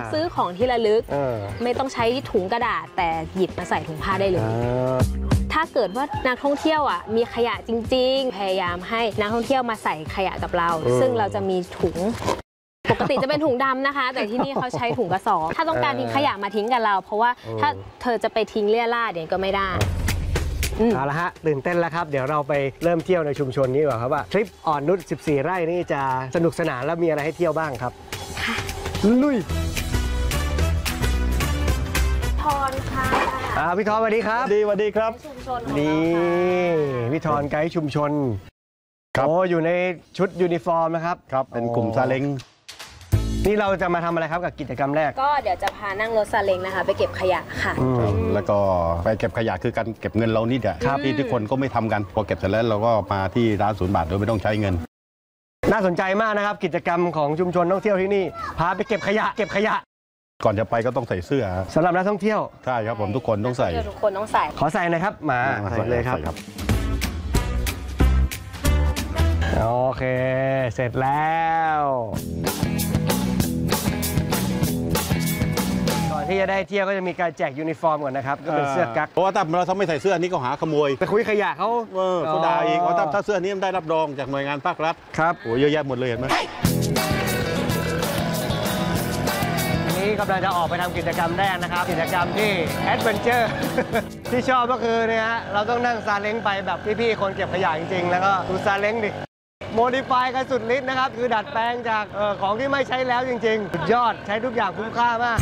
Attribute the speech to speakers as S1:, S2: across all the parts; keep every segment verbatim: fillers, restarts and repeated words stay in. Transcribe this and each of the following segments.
S1: ซื้อของที่ระลึกไม่ต้องใช้ถุงกระดาษแต่หยิบมาใส่ถุงผ้าได้เลยถ้าเกิดว่านักท่องเที่ยวอ่ะมีขยะจริงๆพยายามให้นักท่องเที่ยวมาใส่ขยะกับเราซึ่งเราจะมีถุงปกติจะเป็นถุงดำนะคะแต่ที่นี่เขาใช้ถุงกระสอบถ้าต้องการทิ้งขยะมาทิ้งกับเราเพราะว่าถ้าเธอจะไปทิ้งเลี่ยราดเนี่ยก็ไม่ได้
S2: เอาละฮะตื่นเต้นแล้วครับเดี๋ยวเราไปเริ่มเที่ยวในชุมชนนี้ก่อนครับว่าทริปอ่อนนุชสิบสี่ไร่นี่จะสนุกสนานแล้วมีอะไรให้เที่ยวบ้างครับลุย
S1: ทอนค่ะ
S2: พี่ทอนสวัสดีครับ
S3: ดีสวัสดีครับ
S2: นี่พี่ทอนไกด์ชุมชนโอ้อยู่ในชุดยูนิฟอร์มนะครับ
S3: ครับเป็นกลุ่มซาเล้ง
S2: นี่เราจะมาทำอะไรครับกับกิจกรรมแรก
S1: ก็เดี๋ยวจะพานั่งรถซาเล้งนะคะไปเก็บขยะค่ะ
S3: แล้วก็ไปเก็บขยะคือการเก็บเงินเรานี่แหละที่ทุกคนก็ไม่ทำกันพอเก็บเสร็จแล้วเราก็มาที่ร้านศูนย์บาทโดยไม่ต้องใช้เงิน
S2: น่าสนใจมากนะครับกิจกรรมของชุมชนท่องเที่ยวที่นี่พาไปเก็บขยะเก็บขยะ
S3: ก่อนจะไปก็ต้องใส่เสื้อ
S2: สำหรับนักท่องเที่ยว
S3: ใช่ครับผมทุกคนต้องใส่
S1: ทุกคนต้องใส่
S2: ขอใส่หน่อยครับมาใส่เลยครับโอเคเสร็จแล้วก่อนที่จะได้เที่ยวก็จะมีการแจกยูนิฟอร์มก่อนนะครับก็เป็นเสื้อกั๊ก
S3: เพราะว่าถ้าเราไม่ใส่เสื้อนี้ก็หาขโมย
S2: ไปคุยขยะเขา
S3: เออเขาด่าอีกเพราะถ้าเสื้อนี้มันได้รับรองจากหน่วยงานภาครัฐ
S2: ครับ
S3: โอ้เยอะแยะหมดเลยเห็นไหม
S2: นี่กำลังจะออกไปทำกิจกรรมแรกนะครับกิจกรรมที่แอดเวนเจอร์ที่ชอบก็คือเนี่ยฮะเราต้องนั่งซาเล้งไปแบบพี่ๆคนเก็บขยะจริงๆแล้วก็ดูซาเล้งดิโมดิฟายกันสุดฤทธิ์นะครับคือดัดแปลงจากออของที่ไม่ใช้แล้วจริงๆสุดยอดใช้ทุกอย่างคุ้มค่ามาก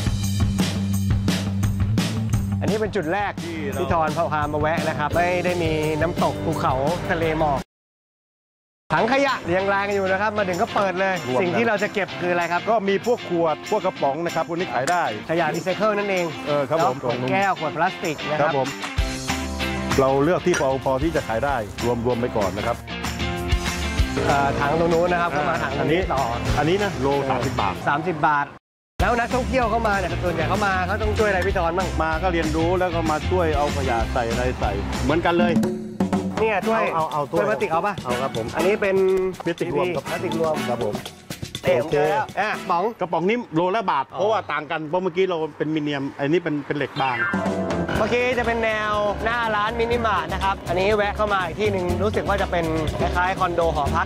S2: อันนี้เป็นจุดแรกที่ทอนพามาแวะนะครับไม่ได้มีน้ำตกภูเขาทะเลหมอกถังขยะเรียงรายกันอยู่นะครับมาถึงก็เปิดเลยสิ่งที่เราจะเก็บคืออะไรครับ
S3: ก็มีพวกขวดพวกกระป๋องนะครับพวกนี้ขายได้
S2: ขยะรีไซเคิลนั่นเอง
S3: เออครับผม
S2: ขวดแก้วขวดพลาสติกนะครับผม
S3: เราเลือกที่พอพอที่จะขายได้รวมรวมไปก่อนนะครับ
S2: ถังตรงนู้นนะครับก็มาถังอันนี้ต่อ
S3: อันนี้นะโลสามสิบบาท
S2: สามสิบบาทแล้วนักท่องเที่ยวเข้ามาเนี่ยส่วนใหญ่เข้ามาเขาต้องช่วยอะไรพี่ทอนบ้าง
S3: มาก็เรียนรู้แล้วก็มาช่วยเอาขยะใส่อะไรใส่เหมือนกันเลย
S2: เนี่ยถ้วย
S3: เอาเอาถ้วย
S2: พลาสติกเอาป่ะ
S3: เอาครับผม
S2: อันนี้เป็น
S3: พลาสติกรวม
S2: พลาสติกรวม
S3: ครับผม
S2: โอเคอ่ะป๋อง
S3: กระป๋องนี้โลละบาทเพราะว่าต่างกันเพราะเมื่อกี้เราเป็นมิเนียมอันนี้เป็นเป็นเหล็กบาง
S2: เมื่อกี้จะเป็นแนวหน้าร้านมินิมาร์ทนะครับอันนี้แวะเข้ามาอีกที่หนึ่งรู้สึกว่าจะเป็นคล้ายๆคอนโดหอพัก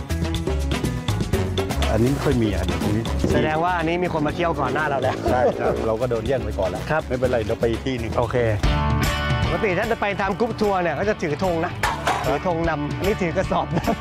S3: อันนี้ไม่ค่อยมีอันตรงนี้
S2: แสดงว่าอันนี้มีคนมาเที่ยวก่อนหน้าเราแล้ว
S3: ใช่ครับเราก็โดนแย่งไปก่อนแล้ว
S2: ครับ
S3: ไม่เป็นไรเราไปที่นึง
S2: โอเคปกติถ้าจะไปทำกรุ๊ปทัวร์เนี่ยก็จะถือธงนะถือธงนำอันนี้ถือกระสอบนะ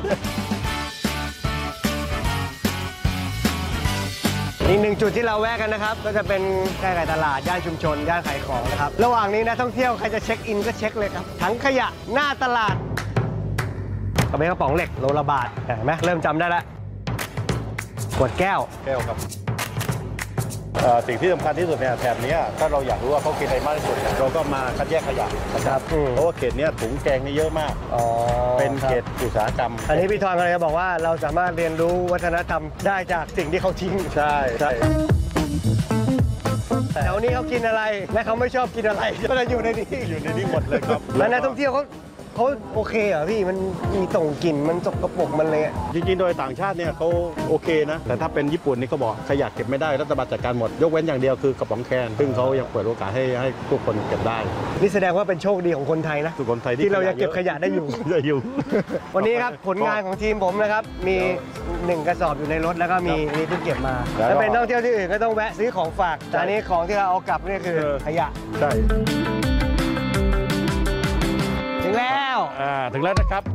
S2: อีกหนึ่งจุดที่เราแวะกันนะครับก็จะเป็นใกล้ๆตลาดย่านชุมชนย่านขายของนะครับระหว่างนี้นะท่องเที่ยวใครจะเช็คอินก็เช็คเลยครับถังขยะหน้าตลาดกระเป๋ากระป๋องเหล็กโลละบาทเห็นไหมเริ่มจำได้แล้วขวดแก้ว
S3: แก้วครับสิ่งที่สำคัญที่สุดเนี่ยแถบนี้ถ้าเราอยากรู้ว่าเขากินอะไรมากที่สุดเราก็มาคัดแยกขยะนะครับเพราะว่าเขตนี้ถุงแกงนี่เยอะมากเป็นเขตอุตสาหกรรม
S2: อันนี้พี่ทอนอะไรบอกว่าเราสามารถเรียนรู้วัฒนธรรมได้จากสิ่งที่เขาทิ้ง
S3: ใช่ใช่
S2: แถวนี้เขากินอะไรและเขาไม่ชอบกินอะไรก็จะอยู่ในนี้
S3: อยู่ในนี้หมดเลยครับ
S2: แล้วนักท่องเที่ยวเขาเขาโอเคเหรอพี่มันมีส่งกลิ่นมันสกปรกมันเลย
S3: จริงๆโดยต่างชาติเนี่ยเขาโอเคนะแต่ถ้าเป็นญี่ปุ่นนี่เขาบอกขยะเก็บไม่ได้รัฐบาลจัดการหมดยกเว้นอย่างเดียวคือกระป๋องแคนซึ่งเขายังเปิดโอกาสให้ให้ทุกคนเก็บได้
S2: นี่แสดงว่าเป็นโชคดีของคนไทยนะ
S3: คนไทย
S2: ที่เรายังเก็บขยะได้อยู่
S3: ได้อยู่
S2: วันนี้ครับผลงานของทีมผมนะครับมีหนึ่งกระสอบอยู่ในรถแล้วก็มีนี่เพิ่งเก็บมาถ้าเป็นนักท่องเที่ยวที่อื่นก็ต้องแวะซื้อของฝากแต่อันนี้ของที่เราเอากลับนี่คือขยะ
S3: ใช่
S2: ถึงแล้ว
S3: อ่าถึงแล้วนะครับ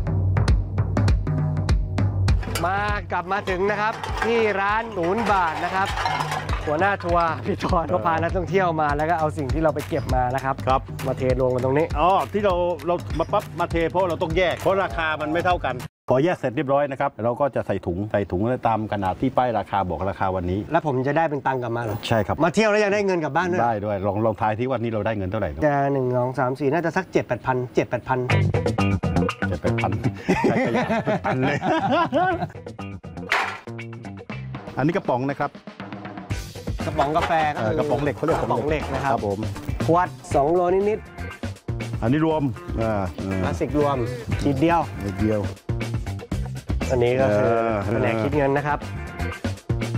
S2: มากลับมาถึงนะครับที่ร้านศูนย์บาทนะครับหัวหน้าทัวร์พี่ทอนก็พานักท่องเที่ยวมาแล้วก็เอาสิ่งที่เราไปเก็บมานะครับ
S3: ครับ
S2: มาเทลงกันตรงนี้
S3: อ๋อที่เราเรามาปั๊บมาเทเพราะเราต้องแยกเพราะราคามันไม่เท่ากันพอแยกเสร็จเรียบร้อยนะครับเราก็จะใส่ถุงใส่ถุงตามขนาดที่ป้ายราคาบอกราคาวันนี้
S2: แล้วผมจะได้เป็นตังค์กลับมาเหรอ
S3: ใช่ครับ
S2: มาเที่ยวแล้วยังได้เงินกลับบ้านด้วย
S3: ได้ด้วยลองลองทายที่วันนี้เราได้เงินเท่าไหร่
S2: จะหนึ่งสองสามสี่น่าจะสักเจ็ดแปดพันเจ็ดแปดพัน
S3: เจ็ดแปดพันพันเลยอันนี้กระป๋องนะครับ
S2: กระป๋องกาแฟ
S3: กระป๋องเหล็กเขาเรียก
S2: กระป๋องเหล็กนะครับ
S3: ผม
S2: ขวดสองโลนิด
S3: ๆอันนี้รวม
S2: พลาสติกรวมขีดเดียว
S3: เดียว
S2: อันนี้ก็คือแผนกคิดเงินนะครับ